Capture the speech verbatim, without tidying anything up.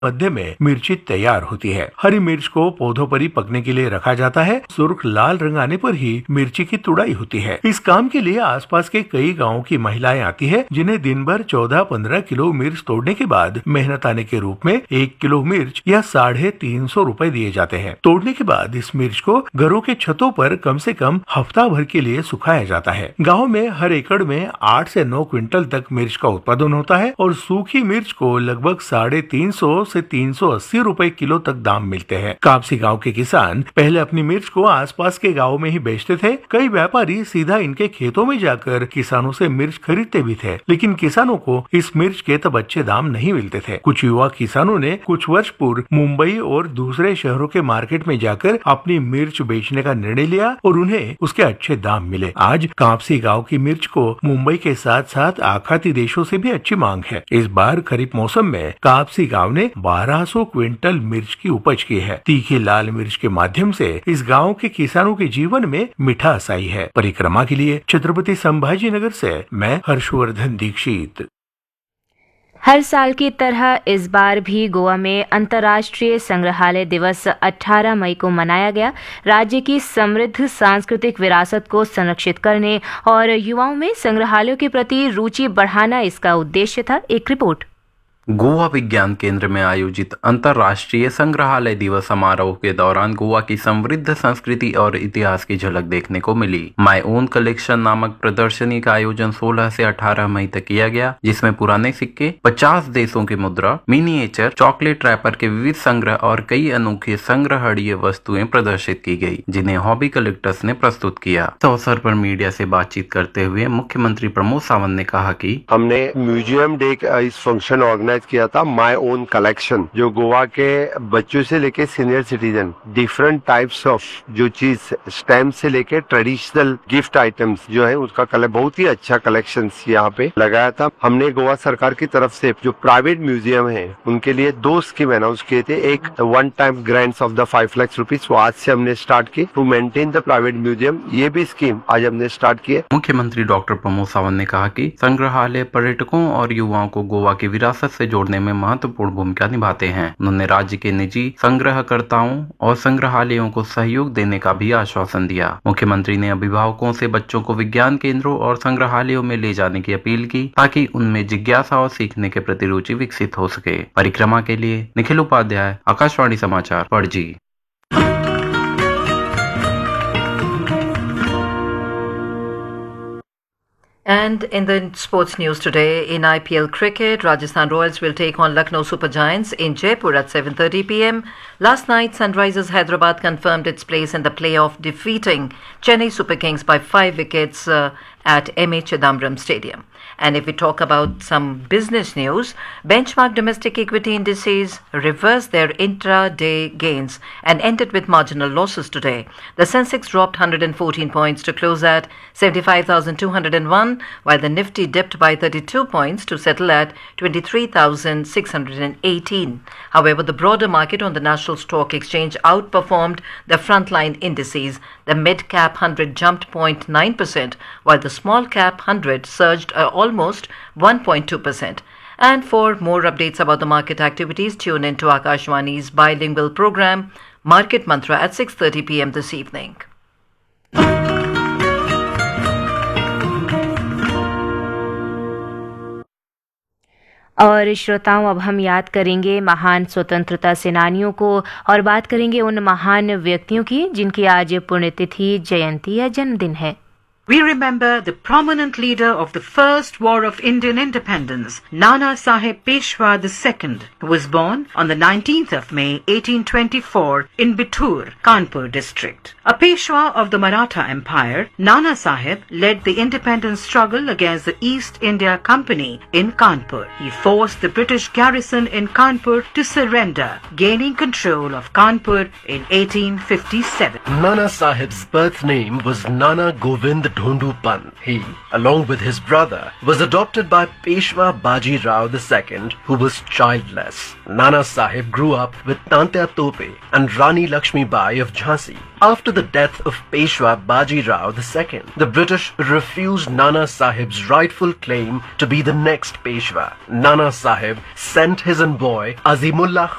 मध्य में मिर्ची तैयार होती है। हरी मिर्च को पौधों पर ही पकने के लिए रखा जाता है। सुर्ख लाल रंग आने पर ही मिर्ची की तुड़ाई होती है। इस काम के लिए आसपास के कई गांवों की महिलाएं आती है, जिन्हें दिन भर चौदह पंद्रह किलो मिर्च तोड़ने के बाद मेहनत आने के रूप में एक किलो मिर्च या साढ़े तीन सौ रूपए दिए जाते हैं। तोड़ने के बाद इस मिर्च को घरों के छतों पर कम से कम हफ्ता भर के लिए सुखाया जाता है। गाँव में हर एकड़ में आठ से नौ क्विंटल तक मिर्च का उत्पादन होता है और सूखी मिर्च को लगभग साढ़े तीन सौ से तीन सौ अस्सी रूपए किलो तक दाम मिलते हैं। कापसी गांव के किसान पहले अपनी मिर्च को आसपास के गांव में ही बेचते थे। कई व्यापारी सीधा इनके खेतों में जाकर किसानों से मिर्च खरीदते भी थे, लेकिन किसानों को इस मिर्च के तब अच्छे दाम नहीं मिलते थे। कुछ युवा किसानों ने कुछ वर्ष पूर्व मुंबई और दूसरे शहरों के मार्केट में जाकर अपनी मिर्च बेचने का निर्णय लिया और उन्हें उसके अच्छे दाम मिले। आज कापसी गाँव की मिर्च को मुंबई के साथ साथ आखाती देशों से भी अच्छी मांग है। इस बार खरीफ मौसम में कापसी गाँव ने बारह सौ क्विंटल मिर्च की उपज की है। तीखी लाल मिर्च के माध्यम से इस गांव के किसानों के जीवन में मिठास आई है। परिक्रमा के लिए छत्रपति संभाजी नगर से मैं हर्षवर्धन दीक्षित। हर साल की तरह इस बार भी गोवा में अंतर्राष्ट्रीय संग्रहालय दिवस अठारह मई को मनाया गया। राज्य की समृद्ध सांस्कृतिक विरासत को संरक्षित करने और युवाओं में संग्रहालयों के प्रति रुचि बढ़ाना इसका उद्देश्य था। एक रिपोर्ट। गोवा विज्ञान केंद्र में आयोजित अंतर्राष्ट्रीय संग्रहालय दिवस समारोह के दौरान गोवा की समृद्ध संस्कृति और इतिहास की झलक देखने को मिली। माय ओन कलेक्शन नामक प्रदर्शनी का आयोजन सोलह से अठारह मई तक किया गया, जिसमें पुराने सिक्के, पचास देशों की मुद्रा, मिनिएचर, चॉकलेट रैपर के विविध संग्रह और कई अनोखे संग्रहणीय वस्तुएं प्रदर्शित की गई, जिन्हें हॉबी कलेक्टर्स ने प्रस्तुत किया। इस अवसर पर मीडिया से बातचीत करते हुए मुख्यमंत्री प्रमोद सावंत ने कहा कि हमने म्यूजियम डे का इस फंक्शन ऑर्गेनाइज किया था। माय ओन कलेक्शन, जो गोवा के बच्चों से लेके senior citizen different types of जो चीज स्टैम्प से लेके ट्रेडिशनल गिफ्ट आइटम्स जो है उसका कल बहुत ही अच्छा कलेक्शन यहाँ पे लगाया था। हमने गोवा सरकार की तरफ से जो प्राइवेट म्यूजियम है उनके लिए दो स्कीम अनाउंस किए थे। एक one time grants of the five lakh rupees, वो आज से हमने स्टार्ट की to maintain the private museum. ये भी स्कीम आज हमने स्टार्ट की है। मुख्यमंत्री डॉक्टर प्रमोद सावंत ने कहा कि संग्रहालय पर्यटकों और युवाओं को गोवा की विरासत से जोड़ने में महत्वपूर्ण भूमिका निभाते हैं। उन्होंने राज्य के निजी संग्रहकर्ताओं और संग्रहालयों को सहयोग देने का भी आश्वासन दिया। मुख्यमंत्री ने अभिभावकों से बच्चों को विज्ञान केंद्रों और संग्रहालयों में ले जाने की अपील की, ताकि उनमें जिज्ञासा और सीखने के प्रति रुचि विकसित हो सके। परिक्रमा के लिए निखिल उपाध्याय, आकाशवाणी समाचार, Panaji. And in the sports news today, in I P L cricket, Rajasthan Royals will take on Lucknow Super Giants in Jaipur at seven thirty p m Last night, Sunrisers Hyderabad confirmed its place in the playoff, defeating Chennai Super Kings by five wickets uh, at M A Chidambaram Stadium. And if we talk about some business news, benchmark domestic equity indices reversed their intra-day gains and ended with marginal losses today. The Sensex dropped one hundred fourteen points to close at seventy-five thousand two hundred one, while the Nifty dipped by thirty-two points to settle at twenty-three thousand six hundred eighteen. However, the broader market on the National Stock Exchange outperformed the frontline indices. The mid-cap one hundred jumped zero point nine percent, while the small-cap one hundred surged uh, almost one point two percent. And for more updates about the market activities, tune in to Akashwani's bilingual program, Market Mantra, at six thirty p m this evening. और श्रोताओं, अब हम याद करेंगे महान स्वतंत्रता सेनानियों को और बात करेंगे उन महान व्यक्तियों की जिनकी आज पुण्यतिथि, जयंती या जन्मदिन है। We remember the prominent leader of the First War of Indian Independence, Nana Saheb Peshwa the Second, who was born on the nineteenth of May eighteen twenty-four in Bithur, Kanpur district. A Peshwa of the Maratha Empire, Nana Saheb led the independence struggle against the East India Company in Kanpur. He forced the British garrison in Kanpur to surrender, gaining control of Kanpur in eighteen fifty-seven. Nana Saheb's birth name was Nana Govind Dhundu Pant. He, along with his brother, was adopted by Peshwa Baji Rao the Second, who was childless. Nana Sahib grew up with Tantya Tope and Rani Lakshmi Bai of Jhansi. After the death of Peshwa Baji Rao the Second, the British refused Nana Sahib's rightful claim to be the next Peshwa. Nana Sahib sent his envoy Azimullah